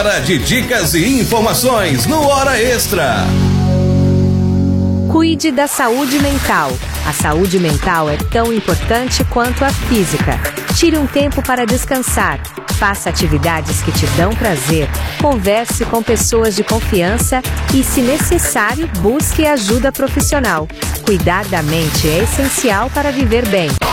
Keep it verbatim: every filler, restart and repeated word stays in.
Hora de dicas e informações no Hora Extra. Cuide da saúde mental. A saúde mental é tão importante quanto a física. Tire um tempo para descansar. Faça atividades que te dão prazer. Converse com pessoas de confiança e, se necessário, busque ajuda profissional. Cuidar da mente é essencial para viver bem.